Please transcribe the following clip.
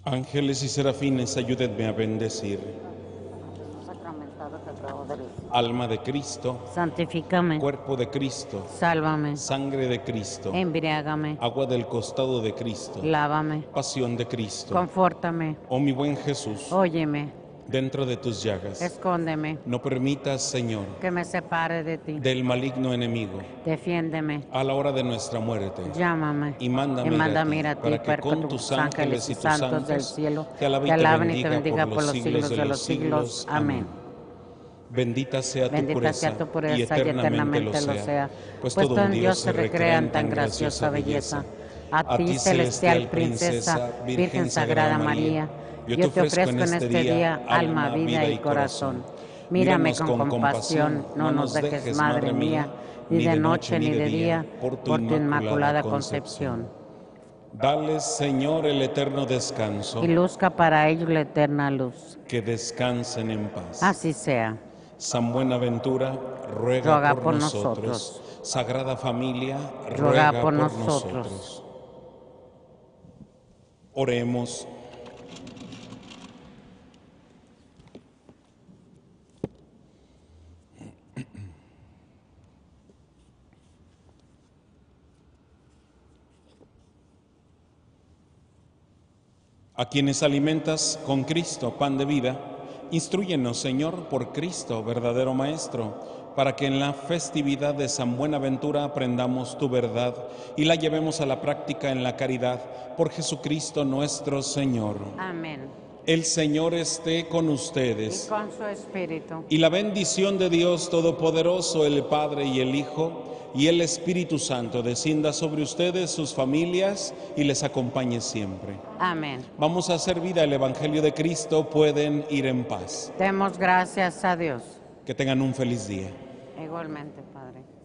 Ángeles y serafines, ayúdenme a bendecir. Sacramentado que acabo de recibir. Alma de Cristo, Santifícame. cuerpo de Cristo, Sálvame. sangre de Cristo, Embriágame. agua del costado de Cristo, Lávame. pasión de Cristo. Confórtame. Oh mi buen Jesús, Óyeme. dentro de tus llagas, Escóndeme. no permitas, Señor, Que me separe de ti. del maligno enemigo, Defiéndeme. a la hora de nuestra muerte. Llámame. Y mándame ir a ti, para que con tus ángeles y tus santos del cielo te alaben y te bendiga por los siglos de los siglos. Amén. Bendita sea tu pureza, y eternamente lo sea, pues todo en Dios se recrea en tan graciosa belleza. A ti, celestial princesa, Virgen Sagrada María, yo te ofrezco en este día alma, vida y corazón. Mírame con compasión, no nos dejes, Madre mía, ni de noche ni de día, por tu inmaculada concepción. Dale, Señor, el eterno descanso, Y luzca para ellos la eterna luz. que descansen en paz. Así sea. San Buenaventura, ruega por nosotros. Sagrada Familia, ruega por nosotros. Oremos. A quienes alimentas con Cristo, pan de vida, instrúyenos, Señor, por Cristo, verdadero Maestro, para que en la festividad de San Buenaventura aprendamos tu verdad y la llevemos a la práctica en la caridad, por Jesucristo nuestro Señor. Amén. El Señor esté con ustedes. Y con su espíritu. Y la bendición de Dios Todopoderoso, el Padre y el Hijo, y el Espíritu Santo descienda sobre ustedes, sus familias, y les acompañe siempre. Amén. Vamos a hacer vida el Evangelio de Cristo. Pueden ir en paz. Demos gracias a Dios. Que tengan un feliz día. Igualmente, Padre.